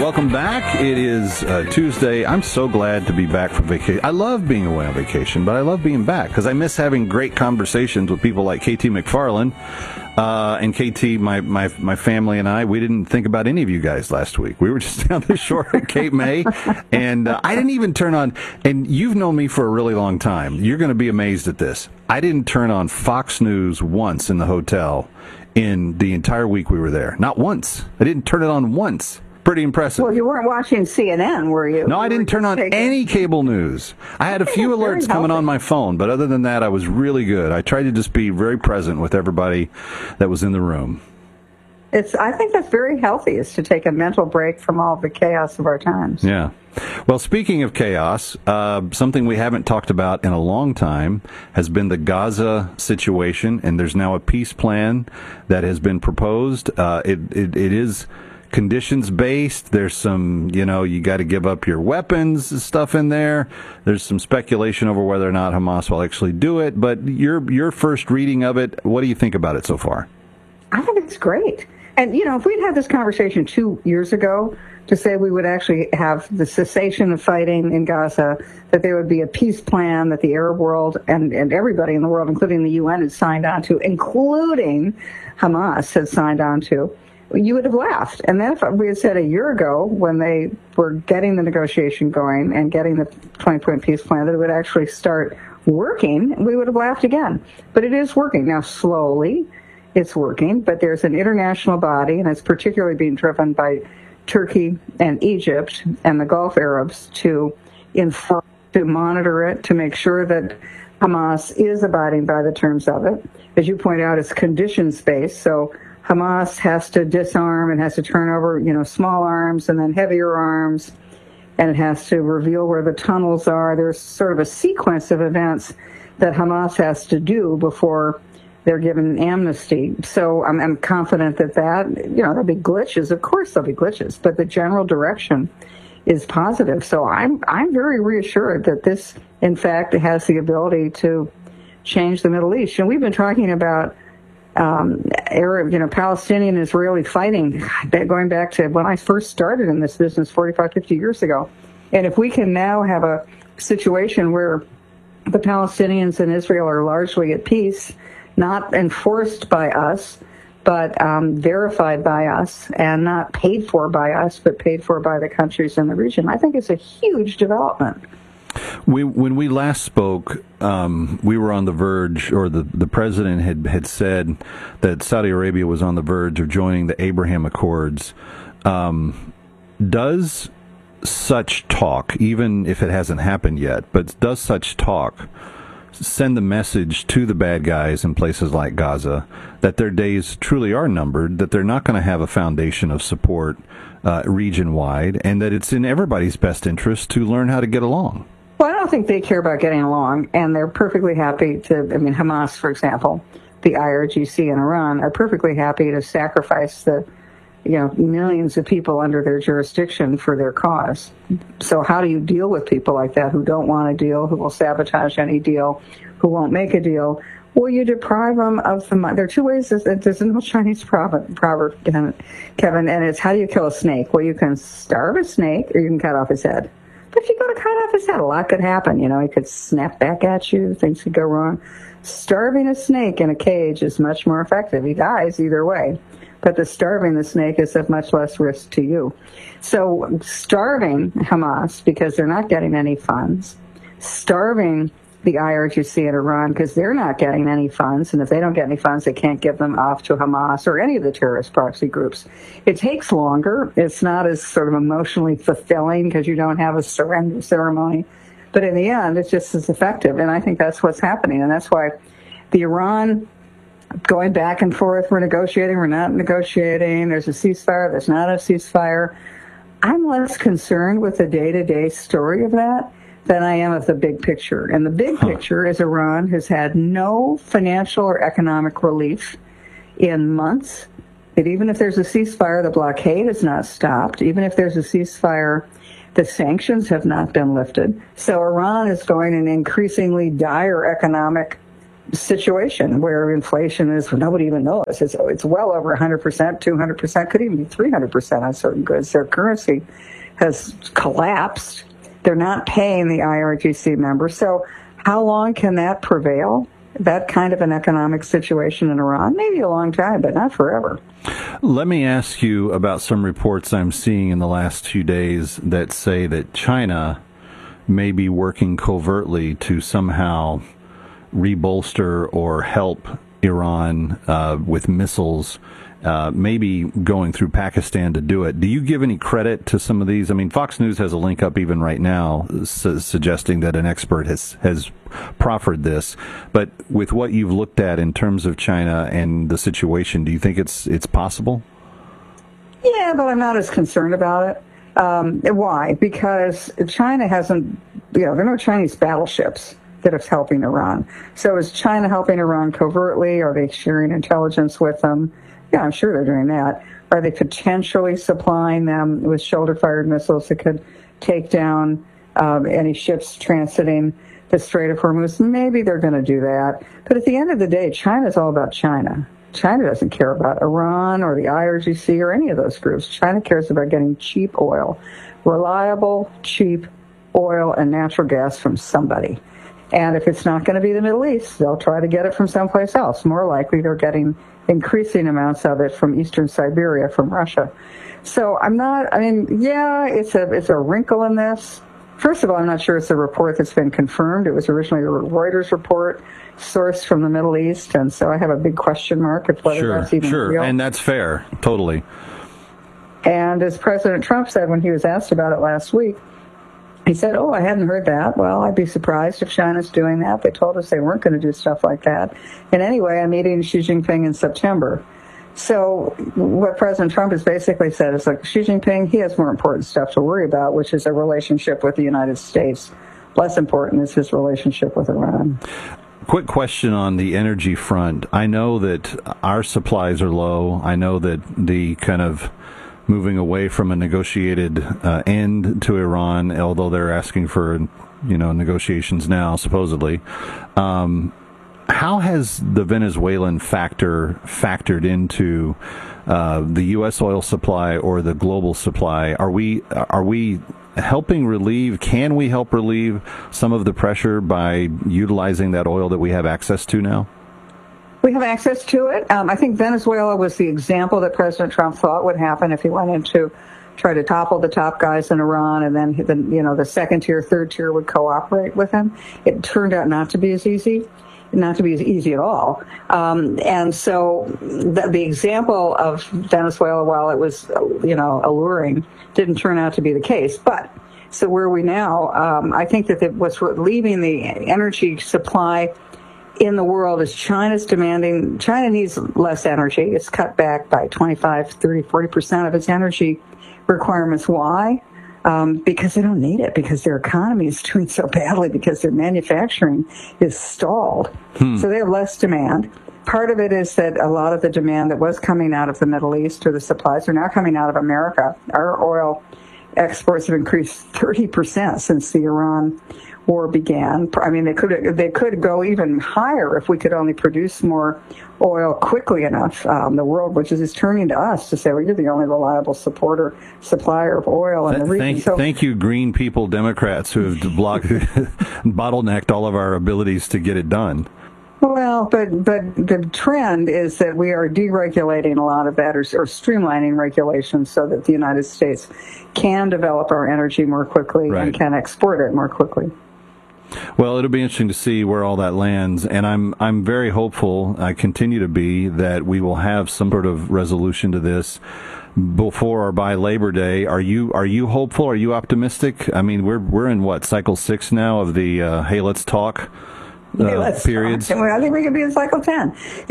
welcome back. It is Tuesday. I'm so glad to be back from vacation. I love being away on vacation, but I love being back because I miss having great conversations with people like KT McFarland. And KT, my family and I, we didn't think about any of you guys last week. We were just down the shore at Cape May, and I didn't even turn on, and you've known me for a really long time. You're going to be amazed at this. I didn't turn on Fox News once in the hotel in the entire week we were there. Not once. I didn't turn it on once. Pretty impressive. Well, you weren't watching CNN, were you? No, I didn't turn on any cable news. I had a few alerts coming on my phone, but other than that, I was really good. I tried to just be very present with everybody that was in the room. I think that's very healthy, is to take a mental break from all the chaos of our times. Yeah. Well, speaking of chaos, something we haven't talked about in a long time has been the Gaza situation, and there's now a peace plan that has been proposed. It is conditions-based. There's some, you got to give up your weapons stuff in there. There's some speculation over whether or not Hamas will actually do it. But your first reading of it, what do you think about it so far? I think it's great. And, if we'd had this conversation 2 years ago to say we would actually have the cessation of fighting in Gaza, that there would be a peace plan that the Arab world and everybody in the world, including the UN, had signed on to, including Hamas had signed on to, you would have laughed. And then if we had said a year ago, when they were getting the negotiation going and getting the 20-point peace plan, that it would actually start working, we would have laughed again. But it is working. Now, slowly, it's working, but there's an international body, and it's particularly being driven by Turkey and Egypt and the Gulf Arabs to inform, to monitor it, to make sure that Hamas is abiding by the terms of it. As you point out, it's conditions-based, so Hamas has to disarm and has to turn over, small arms and then heavier arms, and it has to reveal where the tunnels are. There's sort of a sequence of events that Hamas has to do before they're given amnesty. So I'm confident that there'll be glitches. Of course there'll be glitches, but the general direction is positive. So I'm very reassured that this, in fact, has the ability to change the Middle East. And we've been talking about Arab, Palestinian, Israeli fighting going back to when I first started in this business 45, 50 years ago. And if we can now have a situation where the Palestinians and Israel are largely at peace, not enforced by us, but verified by us, and not paid for by us, but paid for by the countries in the region, I think it's a huge development. When we last spoke, we were on the verge, or the president had said that Saudi Arabia was on the verge of joining the Abraham Accords. Does such talk, even if it hasn't happened yet, but does such talk send the message to the bad guys in places like Gaza that their days truly are numbered, that they're not going to have a foundation of support region-wide, and that it's in everybody's best interest to learn how to get along? Well, I don't think they care about getting along, and they're perfectly happy Hamas, for example, the IRGC in Iran, are perfectly happy to sacrifice the, millions of people under their jurisdiction for their cause. So how do you deal with people like that who don't want a deal, who will sabotage any deal, who won't make a deal? Well, you deprive them of the money. There are two ways. There's an old Chinese proverb, Kevin, and it's, how do you kill a snake? Well, you can starve a snake, or you can cut off his head. But if you go to cut off his head, a lot could happen. He could snap back at you. Things could go wrong. Starving a snake in a cage is much more effective. He dies either way. But starving the snake is of much less risk to you. So starving Hamas because they're not getting any funds, starving the IRGC in Iran because they're not getting any funds, and if they don't get any funds, they can't give them off to Hamas or any of the terrorist proxy groups. It takes longer. It's not as sort of emotionally fulfilling because you don't have a surrender ceremony. But in the end, it's just as effective, and I think that's what's happening, and that's why the Iran going back and forth, we're negotiating, we're not negotiating, there's a ceasefire, there's not a ceasefire. I'm less concerned with the day-to-day story of that than I am of the big picture. And the big picture is Iran has had no financial or economic relief in months. And even if there's a ceasefire, the blockade has not stopped. Even if there's a ceasefire, the sanctions have not been lifted. So Iran is going in increasingly dire economic situation where inflation is nobody even knows. It's well over 100%, 200%, could even be 300% on certain goods. Their currency has collapsed. They're not paying the IRGC members. So how long can that prevail? That kind of an economic situation in Iran? Maybe a long time, but not forever. Let me ask you about some reports I'm seeing in the last few days that say that China may be working covertly to somehow rebolster or help Iran with missiles, maybe going through Pakistan to do it. Do you give any credit to some of these? I mean, Fox News has a link up even right now suggesting that an expert has proffered this. But with what you've looked at in terms of China and the situation, do you think it's possible? Yeah, but I'm not as concerned about it. Why? Because China hasn't, there are no Chinese battleships that is helping Iran. So is China helping Iran covertly? Are they sharing intelligence with them? Yeah, I'm sure they're doing that. Are they potentially supplying them with shoulder-fired missiles that could take down any ships transiting the Strait of Hormuz? Maybe they're going to do that. But at the end of the day, China's all about China. China doesn't care about Iran or the IRGC or any of those groups. China cares about getting cheap oil, reliable, cheap oil and natural gas from somebody. And if it's not going to be the Middle East, they'll try to get it from someplace else. More likely, they're getting increasing amounts of it from eastern Siberia, from Russia. So it's a wrinkle in this. First of all, I'm not sure it's a report that's been confirmed. It was originally a Reuters report sourced from the Middle East, and so I have a big question mark of whether that's even real. And that's fair, totally. And as President Trump said when he was asked about it last week, he said, I hadn't heard that. Well, I'd be surprised if China's doing that. They told us they weren't going to do stuff like that. And anyway, I'm meeting Xi Jinping in September. So what President Trump has basically said is, like, Xi Jinping, he has more important stuff to worry about, which is a relationship with the United States. Less important is his relationship with Iran. Quick question on the energy front. I know that our supplies are low. I know that the kind of moving away from a negotiated end to Iran, although they're asking for, negotiations now, supposedly. How has the Venezuelan factored into the U.S. oil supply or the global supply? Are we helping relieve? Can we help relieve some of the pressure by utilizing that oil that we have access to now? We have access to it. I think Venezuela was the example that President Trump thought would happen if he went in to try to topple the top guys in Iran, and then the second tier, third tier would cooperate with him. It turned out not to be as easy at all. And so the example of Venezuela, while it was alluring, didn't turn out to be the case. But so where are we now? I think that what's leaving the energy supply in the world is China needs less energy. It's cut back by 25, 30, 40% of its energy requirements. Why? Because they don't need it, because their economy is doing so badly, because their manufacturing is stalled. So they have less demand. Part of it is that a lot of the demand that was coming out of the Middle East, or the supplies, are now coming out of America. Our oil exports have increased 30% since the Iran war began. I mean, they could go even higher if we could only produce more oil quickly enough. The world, which is turning to us to say, well, you're the only reliable supplier of oil in the region. Thank you, Green People Democrats, who have bottlenecked all of our abilities to get it done. Well, but the trend is that we are deregulating a lot of that, or streamlining regulations so that the United States can develop our energy more quickly and can export it more quickly. Well, it'll be interesting to see where all that lands, and I'm very hopeful, I continue to be, that we will have some sort of resolution to this before or by Labor Day. Are you hopeful? Are you optimistic? I mean, we're in cycle 6 now of the hey, let's talk periods. I think we could be in cycle 10.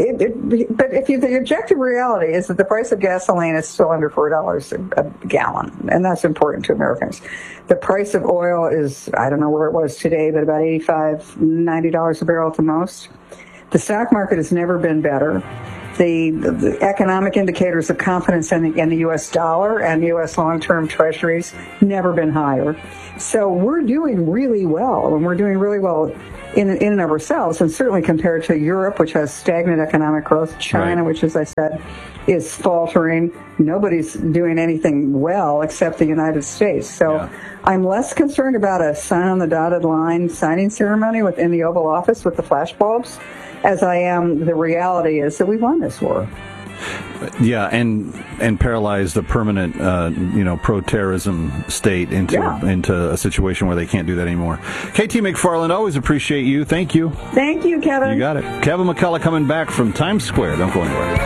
But the objective reality is that the price of gasoline is still under $4 a gallon, and that's important to Americans. The price of oil is, I don't know where it was today, but about $85, $90 a barrel at the most. The stock market has never been better. the economic indicators of confidence in the U.S. dollar and U.S. long-term treasuries never been higher. So we're doing really well, and we're doing really well in and of ourselves, and certainly compared to Europe, which has stagnant economic growth, China, Right. which, as I said, is faltering. Nobody's doing anything well except the United States. So Yeah. I'm less concerned about a sign on the dotted line signing ceremony within the Oval Office with the flashbulbs as I am the reality is that we won this war. Yeah, and paralyze the permanent, pro-terrorism state into a situation where they can't do that anymore. KT McFarland, always appreciate you. Thank you. Thank you, Kevin. You got it. Kevin McCullough coming back from Times Square. Don't go anywhere.